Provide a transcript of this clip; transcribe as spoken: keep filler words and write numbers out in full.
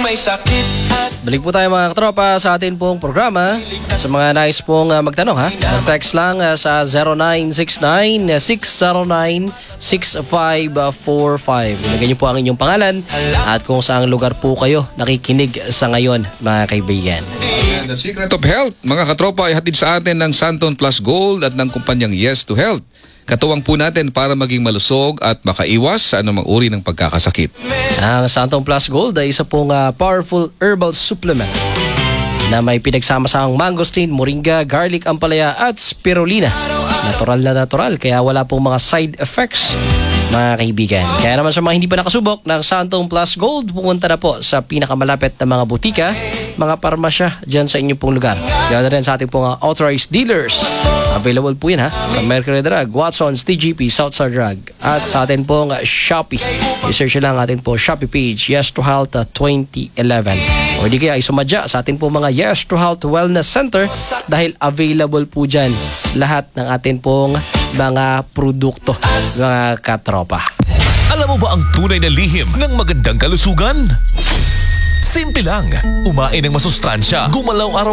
may sakit at Balik po tayo mga katropa sa atin pong programa. Sa mga nais pong uh, magtanong ha, mag-text lang uh, sa zero nine six nine, six zero nine, six five four five. Ilagay niyo po ang inyong pangalan at kung saang lugar po kayo nakikinig sa ngayon mga kaibigan. The Secret of Health, mga katropa, ay hatid sa atin ng Santon Plus Gold at ng kumpanyang Yes to Health. Katuwang po natin para maging malusog at makaiwas sa anumang uri ng pagkakasakit. Ang Santon Plus Gold ay isa pong uh, powerful herbal supplement na may pinagsama-samang mangosteen, moringa, garlic, ampalaya at spirulina. Natural na natural, kaya wala pong mga side effects, mga kaibigan. Kaya naman sa mga hindi pa nakasubok ng Santon Plus Gold, pumunta na po sa pinakamalapit na mga butika, mga parmasya dyan sa inyong pong lugar. Kaya na rin sa ating pong uh, authorized dealers. Available po yan ha, sa Mercury Drug, Watson's, T G P, Southstar Drug, at sa atin pong uh, Shopee. I-search lang atin po Shopee page, Yes to Health uh, twenty eleven. O di kaya isumadya sa atin po mga Yes to Health Wellness Center dahil available po dyan lahat ng atin pong mga produkto, mga katropa. Alam mo ba ang tunay na lihim ng magandang kalusugan? Simple lang, umain ng masustansya, gumalaw araw